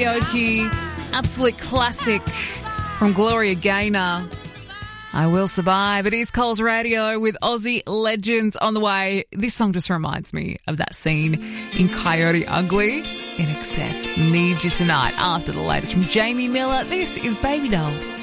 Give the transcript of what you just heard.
Karaoke, absolute classic from Gloria Gaynor. I Will Survive. It is Coles Radio with Aussie legends on the way. This song just reminds me of that scene in Coyote Ugly. In Excess, Need You Tonight. After the latest from Jamie Miller, this is Baby Doll.